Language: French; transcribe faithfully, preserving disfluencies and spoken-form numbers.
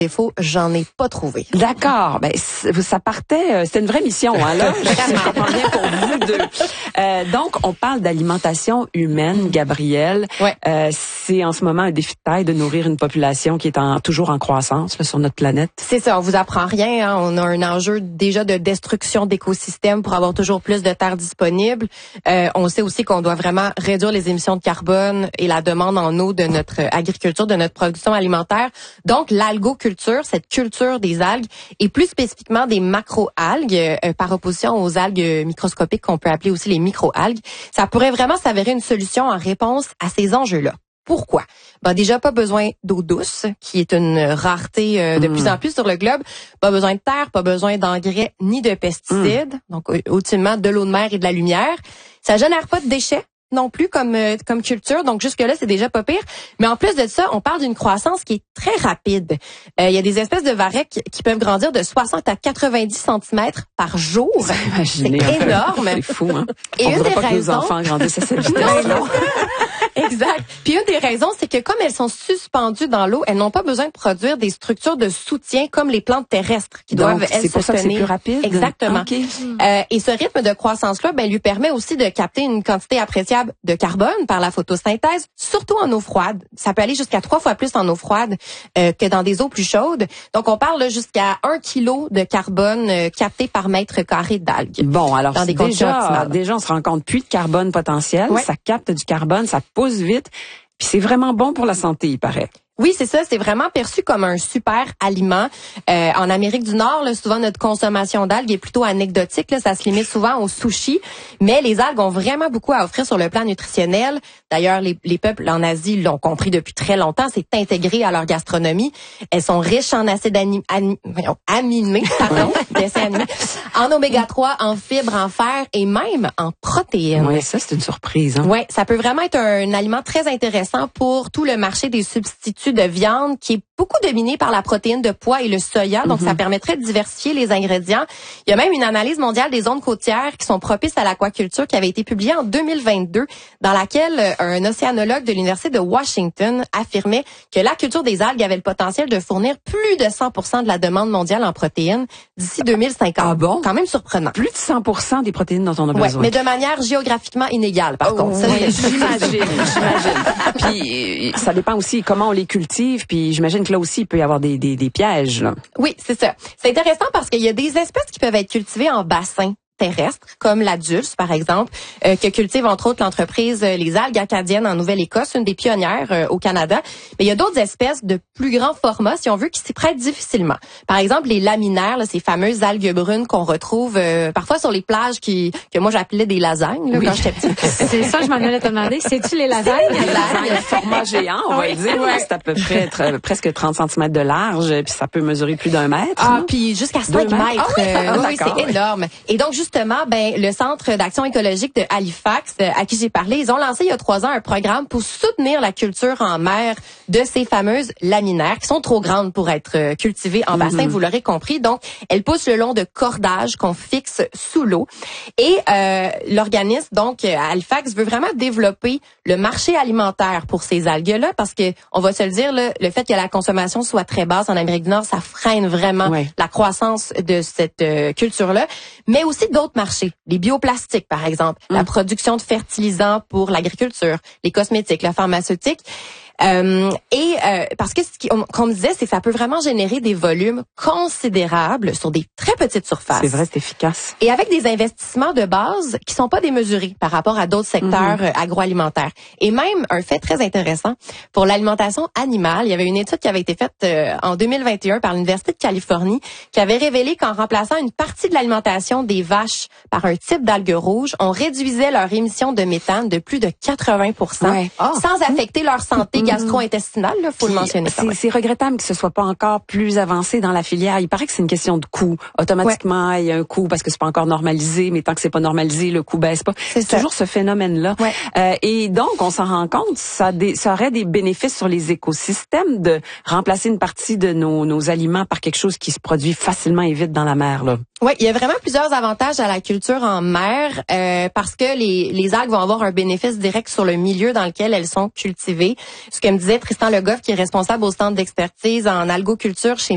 défaut, j'en ai pas trouvé. D'accord. Ben, ça partait, c'était une vraie mission, hein, là. Je comprends bien pour vous deux. Euh, donc, on parle d'alimentation humaine, Gabrielle. Ouais. Euh, c'est en ce moment un défi de taille de nourrir une population qui est en, toujours en croissance là, sur notre planète. C'est ça, on vous apprend rien. Hein. On a un enjeu déjà de destruction d'écosystèmes pour avoir toujours plus de terres disponibles. Euh, on sait aussi qu'on doit vraiment réduire les émissions de carbone et la demande en eau de notre agriculture, de notre production alimentaire. Donc, l'algoculture, cette culture des algues, et plus spécifiquement des macro-algues, euh, par opposition aux algues microscopiques qu'on peut appeler aussi les micro-algues, ça pourrait vraiment s'avérer une solution en réponse à ces enjeux-là. Pourquoi? Ben déjà, pas besoin d'eau douce, qui est une rareté euh, de mmh. plus en plus sur le globe. Pas besoin de terre, pas besoin d'engrais ni de pesticides. Mmh. Donc, ultimement, de l'eau de mer et de la lumière. Ça génère pas de déchets non plus comme euh, comme culture. Donc, jusque-là, c'est déjà pas pire. Mais en plus de ça, on parle d'une croissance qui est très rapide. Euh, il y a des espèces de varechs qui peuvent grandir de soixante à quatre-vingt-dix centimètres par jour. C'est énorme. C'est fou, hein? Et on une voudrait des pas raisons... que nos enfants grandissent à cette vitesse. Non, non. Exact. Puis une des raisons, c'est que comme elles sont suspendues dans l'eau, elles n'ont pas besoin de produire des structures de soutien comme les plantes terrestres qui Donc, doivent elles c'est pour se ça que c'est tenir. plus rapide. Exactement. Okay. Euh, et ce rythme de croissance-là, ben lui permet aussi de capter une quantité appréciable de carbone par la photosynthèse, surtout en eau froide. Ça peut aller jusqu'à trois fois plus en eau froide euh, que dans des eaux plus chaudes. Donc on parle jusqu'à un kilo de carbone euh, capté par mètre carré d'algues. Bon, alors dans des déjà, déjà on se rend compte plus de carbone potentiel. Ouais. Ça capte du carbone, ça pousse vite. Puis c'est vraiment bon pour la santé, il paraît. Oui, c'est ça. C'est vraiment perçu comme un super aliment. Euh, en Amérique du Nord, là, souvent notre consommation d'algues est plutôt anecdotique. Là, ça se limite souvent au sushi. Mais les algues ont vraiment beaucoup à offrir sur le plan nutritionnel. D'ailleurs, les, les peuples en Asie l'ont compris depuis très longtemps. C'est intégré à leur gastronomie. Elles sont riches en acides anim, anim, aminés, pardon, aminés, en oméga trois, en fibres, en fer et même en protéines. Oui, ça c'est une surprise. Hein? Oui, ça peut vraiment être un aliment très intéressant pour tout le marché des substituts de viande qui est beaucoup dominé par la protéine de pois et le soya. Donc, mm-hmm. ça permettrait de diversifier les ingrédients. Il y a même une analyse mondiale des zones côtières qui sont propices à l'aquaculture qui avait été publiée en deux mille vingt-deux, dans laquelle un océanologue de l'Université de Washington affirmait que la culture des algues avait le potentiel de fournir plus de cent pour cent de la demande mondiale en protéines d'ici deux mille cinquante. Ah bon? Quand même surprenant. Plus de cent pour cent des protéines dont on a besoin. Ouais, mais de manière géographiquement inégale, par oh, contre. Ça, oui, j'imagine, j'imagine. Puis, ça dépend aussi comment on les cultive, puis j'imagine que là aussi, il peut y avoir des, des, des pièges. Là. Oui, c'est ça. C'est intéressant parce qu'il y a des espèces qui peuvent être cultivées en bassin terrestres, comme la dulce, par exemple, euh, que cultive entre autres l'entreprise euh, les algues acadiennes en Nouvelle-Écosse, une des pionnières euh, au Canada. Mais il y a d'autres espèces de plus grand format, si on veut, qui s'y prêtent difficilement. Par exemple, les laminaires, là, ces fameuses algues brunes qu'on retrouve euh, parfois sur les plages qui que moi j'appelais des lasagnes là, oui. quand j'étais petite. C'est ça, je m'en allais te demander. C'est-tu les lasagnes? Les lasagnes. Format géant, on va oui. dire. Ouais. C'est à peu près tre- presque trente centimètres de large, puis ça peut mesurer plus d'un mètre. Ah, non? Puis jusqu'à cinq mètres. Ah, oui, euh, ah, oui, c'est énorme. Et donc, justement, ben le Centre d'action écologique de Halifax, à qui j'ai parlé, ils ont lancé il y a trois ans un programme pour soutenir la culture en mer de ces fameuses laminaires qui sont trop grandes pour être cultivées en bassin, mm-hmm. vous l'aurez compris. Donc, elles poussent le long de cordages qu'on fixe sous l'eau. Et euh, l'organisme, donc, à Halifax, veut vraiment développer le marché alimentaire pour ces algues-là parce que, on va se le dire, là, le fait que la consommation soit très basse en Amérique du Nord, ça freine vraiment ouais. la croissance de cette euh, culture-là. Mais aussi d'autres marchés. Les bioplastiques, par exemple, mmh. la production de fertilisants pour l'agriculture, les cosmétiques, la pharmaceutique. Euh, et euh, parce que ce qu'on me disait, c'est que ça peut vraiment générer des volumes considérables sur des très petites surfaces. C'est vrai, c'est efficace. Et avec des investissements de base qui sont pas démesurés par rapport à d'autres secteurs mm-hmm. agroalimentaires. Et même un fait très intéressant pour l'alimentation animale, il y avait une étude qui avait été faite euh, en deux mille vingt et un par l'Université de Californie qui avait révélé qu'en remplaçant une partie de l'alimentation des vaches par un type d'algues rouges, on réduisait leur émission de méthane de plus de quatre-vingts pour cent ouais. oh. sans affecter leur santé gastro-intestinale, il faut le mentionner. C'est, c'est regrettable que ce soit pas encore plus avancé dans la filière. Il paraît que c'est une question de coût. Automatiquement, ouais. il y a un coût parce que c'est pas encore normalisé, mais tant que c'est pas normalisé, le coût baisse pas. C'est, c'est toujours ce phénomène-là. Ouais. Euh, et donc, on s'en rend compte, ça, des, ça aurait des bénéfices sur les écosystèmes de remplacer une partie de nos, nos aliments par quelque chose qui se produit facilement et vite dans la mer, là. Oui, il y a vraiment plusieurs avantages à la culture en mer euh, parce que les, les algues vont avoir un bénéfice direct sur le milieu dans lequel elles sont cultivées. Ce que me disait Tristan Le Goff, qui est responsable au centre d'expertise en algoculture chez